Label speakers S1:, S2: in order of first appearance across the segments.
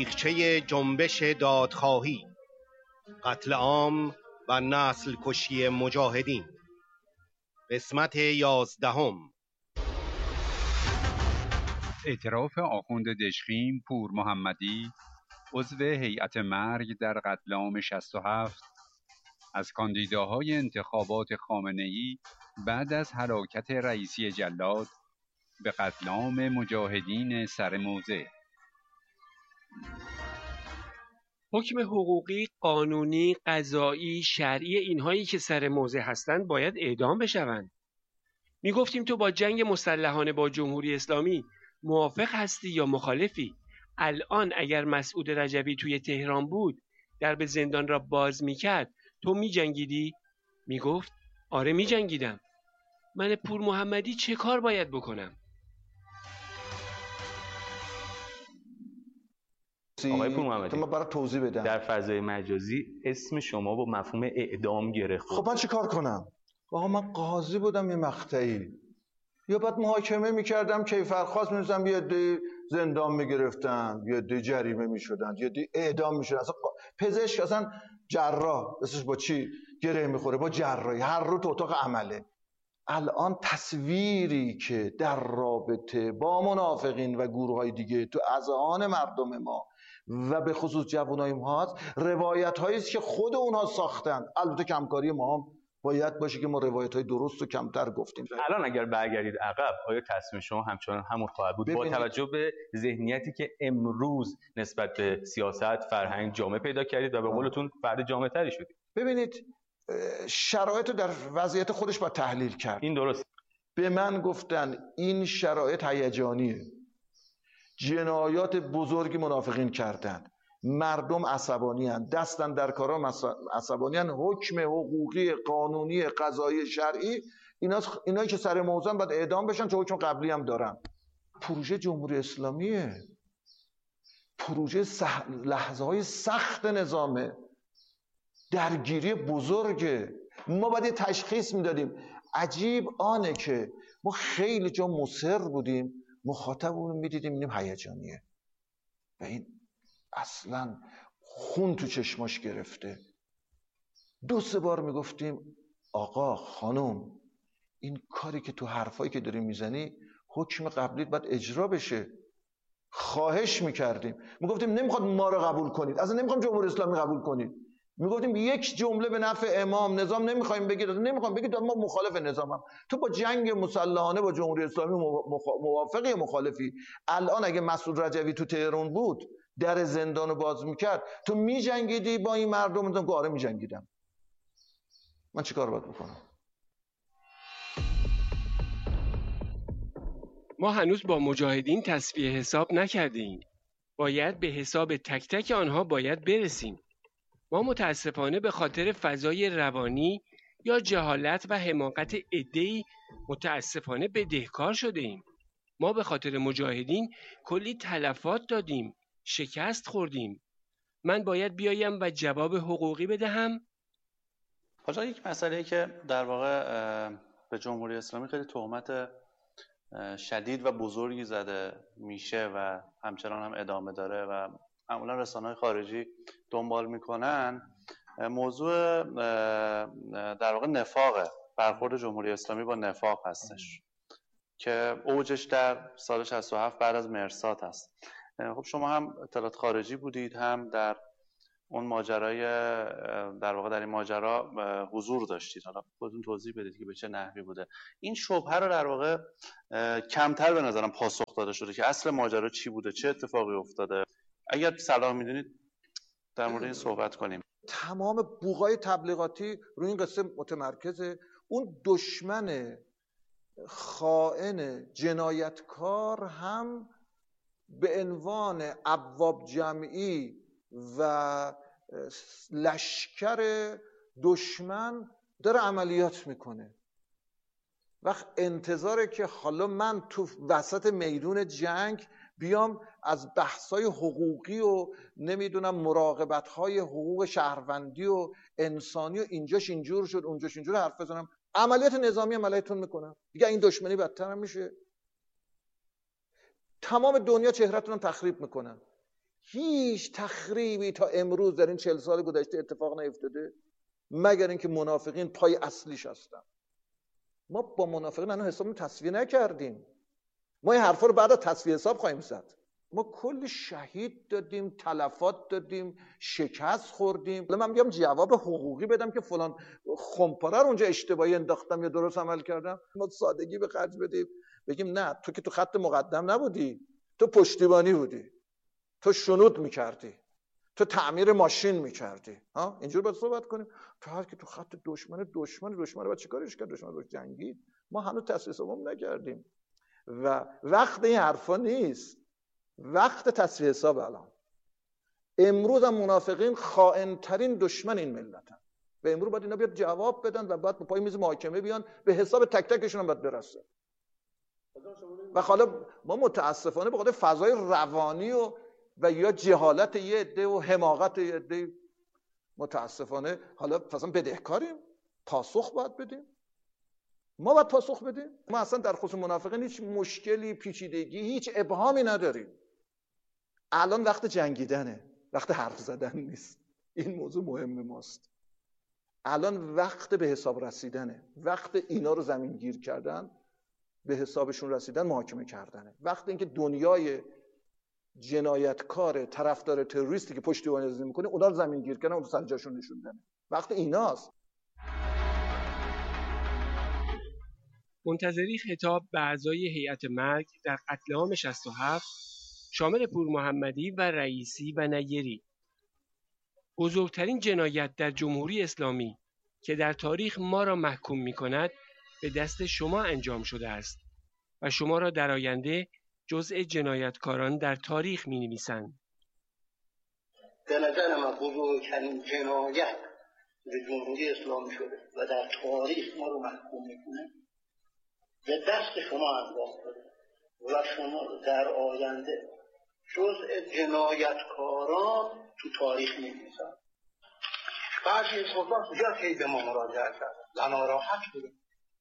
S1: تاریخچه جنبش دادخواهی، قتل عام و نسل کشی مجاهدین، قسمت 11.
S2: اعتراف آخوند دشخیم پور محمدی، عضو هیئت مرگ در قتل عام 67 از کاندیداهای انتخابات خامنه‌ای بعد از هلاکت رئیسی جلاد به قتل عام مجاهدین سر موضع.
S3: حکم حقوقی، قانونی، قضایی، شرعی اینهایی که سر موضع هستند باید اعدام بشوند. میگفتیم تو با جنگ مسلحانه با جمهوری اسلامی موافق هستی یا مخالفی؟ الان اگر مسعود رجبی توی تهران بود، درب زندان را باز میکرد، تو میجنگیدی؟ میگفت آره میجنگیدم. من پور محمدی چه کار باید بکنم؟
S4: آقای پور محمدی،
S5: ما برای توضیح بدم.
S4: در فضای مجازی اسم شما با مفهوم اعدام گره خورد.
S5: خب من چه کار کنم؟ آقا من قاضی بودم یه مقطعی، یا بعد محاکمه میکردم کیفرخواست می‌نوشتم، یه عده زندان میگرفتن، یه عده جریمه میشدن، یه عده اعدام میشدن. اصلا پزشک، اصلا جراح اسمش با چی گره میخوره؟ با جراحی. هر رو تو اتاق عمله. الان تصویری که در رابطه با منافقین و گروه‌های دیگه تو اذهان مردم ما و به خصوص جوانای ما هست، روایت‌هایی است که خود اونها ساختن. البته کمکاری ما هم باید باشه که ما روایت‌های درست و کمتر گفتیم.
S4: الان اگر برگردید عقب، آیا تصمیم شما همچنان همون خواهد بود با توجه به ذهنیتی که امروز نسبت به سیاست، فرهنگ، جامعه پیدا کردید و به قولتون فرد جامع‌تری شدید؟
S5: ببینید، شرایط رو در وضعیت خودش باید تحلیل کرد.
S4: این درست.
S5: به من گفتن این شرایط هیجانیه، جنایات بزرگی منافقین کردن، مردم عصبانی هستند، دستن در کارا عصبانی هستند، حکم حقوقی، قانونی، قضایی، شرعی، اینایی که سر موضوعن باید اعدام بشن، چون حکم قبلی هم دارن. پروژه جمهوری اسلامیه، پروژه لحظه های سخت نظامه، درگیری بزرگه. ما باید یه تشخیص میدادیم. عجیب آنه که ما خیلی جا مصر بودیم، مخاطبمون میدیدیم میدیم هیجانیه و این اصلا خون تو چشماش گرفته. 2-3 بار میگفتیم آقا خانم، این کاری که تو حرفایی که داری میزنی حکم قبلیت باید اجرا بشه. خواهش میکردیم، میگفتیم نمیخواد ما رو قبول کنید، اصلا نمیخوام جمهوری اسلامی قبول کنید. میگفتیم یک جمله به نفع امام نظام نمیخوایم بگید، نمیخوام بگید ما مخالف نظامم. تو با جنگ مسلحانه با جمهوری اسلامی موافقی یا مخالفی؟ الان اگه مسعود رجبی تو تهران بود، در زندان رو باز میکرد، تو میجنگیدی با این مردم؟ میگم آره میجنگیدم. من چیکار باید بکنم؟
S3: ما هنوز با مجاهدین تصفیه حساب نکردیم. باید به حساب تک تک آنها باید برسیم. ما متاسفانه به خاطر فضای روانی یا جهالت و حماقت عده‌ای متاسفانه بدهکار شده ایم. ما به خاطر مجاهدین کلی تلفات دادیم، شکست خوردیم. من باید بیایم و جواب حقوقی بدهم؟
S6: حالا یک مسئله که در واقع به جمهوری اسلامی خیلی تهمت شدید و بزرگی زده میشه و همچنان هم ادامه داره و معمولا رسانه‌های خارجی دنبال میکنن، موضوع در واقع نفاقه، برخورد جمهوری اسلامی با نفاق هستش که اوجش در سال 67 بعد از مرصاد هست. خب شما هم اطلاعات خارجی بودید، هم در اون ماجرای در واقع در این ماجرا حضور داشتید. حالا خودتون توضیح بدید که به چه نحوی بوده. این شبهه رو در واقع کمتر به نظرم پاسخ داده شده که اصل ماجرا چی بوده، چه اتفاقی افتاده. اگر صلاح میدونید در مورد این صحبت کنیم.
S5: تمام بوقای تبلیغاتی روی این قصه متمرکزه. اون دشمن خائن جنایتکار هم به عنوان ابواب جمعی و لشکر دشمن داره عملیات میکنه. وقت انتظاره که حالا من تو وسط میدون جنگ بیام از بحث‌های حقوقی و نمیدونم مراقبت‌های حقوق شهروندی و انسانی و اینجاش اینجور شد اونجاش اینجور حرف بزنم؟ عملیات نظامی هم علیتون میکنم دیگه. این دشمنی بدتر هم میشه. تمام دنیا چهره‌تون رو تخریب میکنن. هیچ تخریبی تا امروز در این 40 سال گذشته اتفاق نیفتاده مگر اینکه منافقین پای اصلیش هستن. ما با منافقین هنوز حسابمون تصفیه نکردیم. ما این حرفا رو بعد از تصفیه حساب خواهیم زد. ما کلی شهید دادیم، تلفات دادیم، شکست خوردیم. حالا من میگم جواب حقوقی بدم که فلان خمپاره رو اونجا اشتباهی انداختم یا درست عمل کردم. ما سادگی به خرج بدیم بگیم نه، تو که تو خط مقدم نبودی، تو پشتیبانی بودی، تو شنود میکردی، تو تعمیر ماشین میکردی. ها اینجور باید صحبت کنیم. تو هر کی تو خط دشمن رو باید چیکارش کرد؟ دشمن رو جنگید. ما هنوز تصفیه حساب نکردیم و وقت این حرفا نیست. وقت تصفیه حساب الان. امروز هم منافقین خائن‌ترین دشمن این ملتن و امروز باید اینا بیاد جواب بدن و بعد به پای میز محاکمه بیان، به حساب تک تکشون هم باید برسه. و حالا ما متاسفانه به خاطر فضای روانی و یا جهالت یه عده و حماقت یه عده متاسفانه حالا مثلا بدهکاریم، پاسخ باید بدیم. ما باید پاسخ بدیم. ما اصلا در خصوص منافقین هیچ مشکلی، پیچیدگی، هیچ ابهامی نداریم. الان وقت جنگیدنه، وقت حرف زدن نیست. این موضوع مهم ماست. الان وقت به حساب رسیدنه، وقت اینا رو زمین گیر کردن، به حسابشون رسیدن، محاکمه کردنه. وقت اینکه دنیای جنایتکار طرفدار تروریستی که پشتیبانی میکنه اونا رو زمین گیر کردن، اون سر جاشون نشوندن. وقت ایناست.
S3: منتظری خطاب به اعضای هیئت مرگ در قتل عام 67 شامل پور محمدی و رئیسی و نیری، بزرگترین جنایت در جمهوری اسلامی که در تاریخ ما را محکوم می‌کند به دست شما انجام شده است و شما را در آینده جزء جنایتکاران در تاریخ می‌نویسند.
S7: به نظر من بزرگترین جنایت به جمهوری اسلامی شده و در تاریخ ما رو محکوم می‌کنه به دست شما انجام شده و شما در آینده جزء جنایتکاران تو تاریخ می‌نویسند. بعضی از دوستان زیاد به ما مراجعه کردن و ناراحت بودم.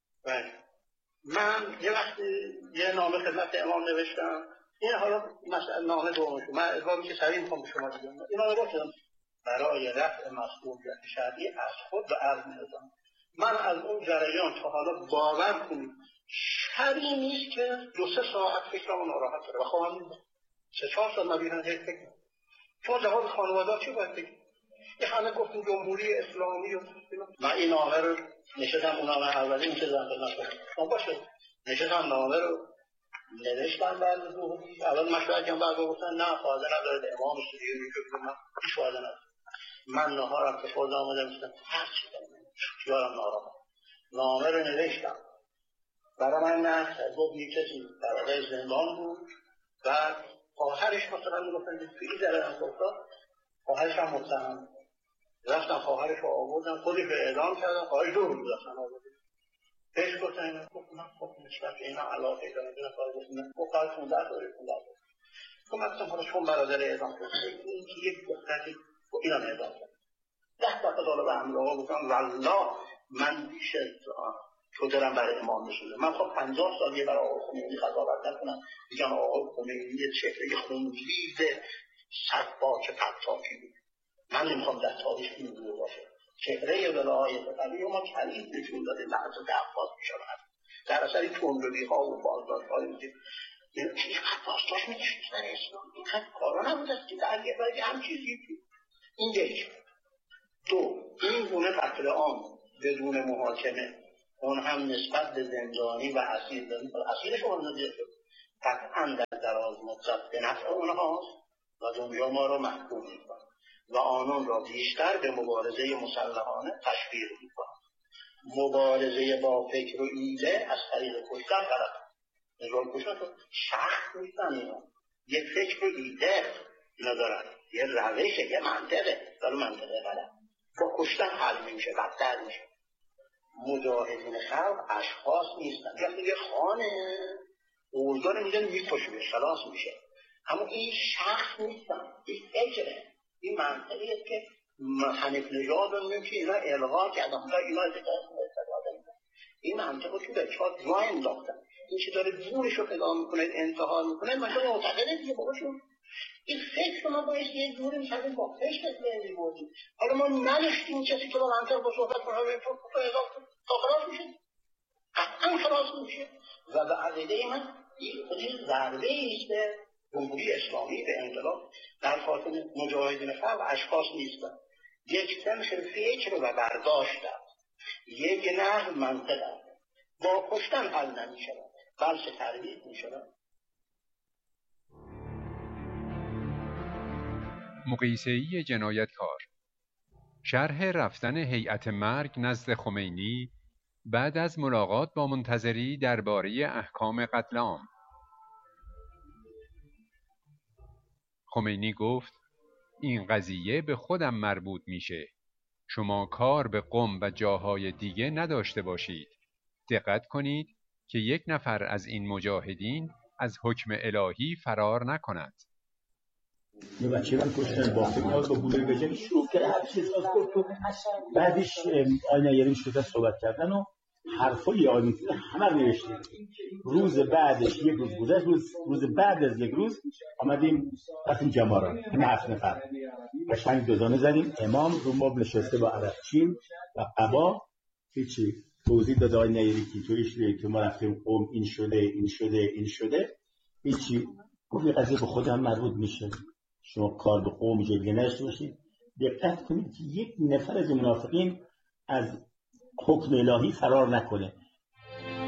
S7: من یه وقتی یه نامه خدمت امام نوشتم، این حالا مسئله نامه دومشه، من ادواری که سریع میخوام به شما بگم، این نامه باشم برای رفع مسئولیت شرعی از خود و عرض می‌کنم. من از اون جریان تا حالا باور کنید شبی نیست که 2-3 ساعت فکرم ناراحت داره و خواهم 3-4 سال نبیرن هیچ فکر کنم. چون جواب خانواده چی باید بگیم؟ یه همه گفتیم جمهوری اسلامی و من این نامه رو نشستم، اون نامه اولی میشدم خدمت باشه نشستم نامه رو نوشتم بعد اول مشورت کردم بعد گفتن نه فایده نداره امام سوریه میگه من هیچ فایده نداره. من نهارم که خود آمده میشتم هر چی دارم خیالم ناراحت. نامه رو نوشتم برای من نه گفت یک کسی برای زندان بود و خواهرش مثلا میگفتن توی ذره گفتن خواهرش هم متهم. رفتم خواهرش رو آوردم، خودش رو اعدام کردم، خواهرش 2 روز رفتن آوردم. پیش گفتن اینا گفت من خب نسبت به اینا علاقه دارم اینا کار گفتن گفت قرار 15 داره 15 تو مثلا حالا چون برادر اعدام کرد این که یک دختری اینا اعدام کرد 10 دفعه داره به املاقا گفتم والله من بیش از تو دارم برای امام نشده. من خب 50 سالیه برای آقای خمینی قضاوت نکنم میگم آقای خمینی چهره خونریز سباک پرتاکی بود. من نمیخوام در تاریخ این دور باشه. چهره ولایت علی ما کلید نشون داده لحظه درخواست میشود در اثر تندروی ها و بازداشت هایی که اینقدر بازداشت میشه در اسلام اینقدر کارا نبود است که در یه برای هم چیزی این یک. 2 این گونه قتل عام بدون محاکمه اون هم نسبت به زندانی و اسیر شما نزدیک شد قطعا در دراز مدت به نفع اونهاست و دنیا ما رو محکوم میکنه و آنان را بیشتر به مبارزه مسلحانه تشویق می‌کند. مبارزه با فکر و ایده از طریق کشتن غلط. نظام کشتن شخص نیستن اینا. یک فکر و ایده اینا دارن. یه روشه، یه منطقه. داره منطقه غلط. با کشتن حل میشه، بدتر میشه. مجاهدین خلق اشخاص نیستن. وقتی یه خانه اوضاع رو میدن میکشه، خلاص میشه. اما این شخص نیستن. این فکره. این منطقیه که حنیف نژاد رو میگه که اینا الغا کردن اینا اتفاق میفته. این منطقه که به چهار جا انداختن این که داره دورش رو پیدا میکنه انتحار میکنه مثلا معتقده دیگه باباشون این فکر ما باید یه جوری می‌شدیم با فکر ملی بودیم. حالا ما ننشتیم کسی که با منطق با صحبت کنه تو اضافه تا خلاص میشه، قطعا خلاص میشه. و به عقیده من این خودی ضربه ایست به جمهوری اسلامی، به انقلاب. در خاطر مجاهدین خلق اشخاص نیستن، یک سنخ فکر و برداشت است، یک نحو منطق است. با کشتن حل نمیشه، بلکه تربیت میشه.
S2: مقیسه‌ای جنایتکار. شرح رفتن هیئت مرگ نزد خمینی بعد از ملاقات با منتظری درباره احکام قتل عام. خمینی گفت این قضیه به خودم مربوط میشه. شما کار به قم و جاهای دیگه نداشته باشید. دقت کنید که یک نفر از این مجاهدین از حکم الهی فرار نکند.
S8: یه بچه من کشتن باخته میاد با گوله بجنگ شروع کرد هر چیز از گفت. بعدش آینه یاریم شده صحبت کردن و حرفای آینه همه رو نوشتیم. روز بعدش یک روز گذشت، روز بعد از یک روز آمدیم رفتیم جماران، همه 7 نفر قشنگ دوزانه زدیم. امام رو مبل نشسته با عرقچین و قبا، هیچی توضیح داد آینه یاری که تویش که ما رفتیم قوم این شده هیچی. گفت یه قضیه به خودم مربوط میشه، شما کار به قوم جلگه نشته باشید. دقت کنید که یک نفر از منافقین از حکم الهی فرار نکنه.